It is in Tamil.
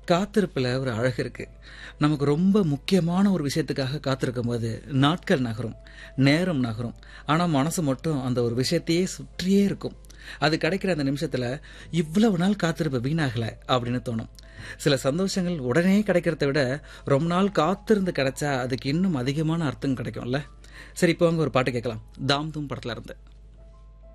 காத்திருப்புல ஒரு அழகு இருக்கு. நமக்கு ரொம்ப முக்கியமான ஒரு விஷயத்துக்காக காத்திருக்கும் போது நாட்கள் நகரும், நேரம் நகரும். ஆனா மனசு மட்டும் அந்த ஒரு விஷயத்தையே சுற்றியே இருக்கும். அது கிடைக்கிற அந்த நிமிஷத்துல இவ்வளவு நாள் காத்திருப்பு வீணாகல அப்படின்னு தோணும். சில சந்தோஷங்கள் உடனே கிடைக்கிறத விட ரொம்ப நாள் காத்திருந்து கிடைச்சா அதுக்கு இன்னும் அதிகமான அர்த்தம் கிடைக்கும்ல. சரி, இப்போ அங்க ஒரு பாட்டு கேட்கலாம். தாம் தூம் படத்துல இருந்து.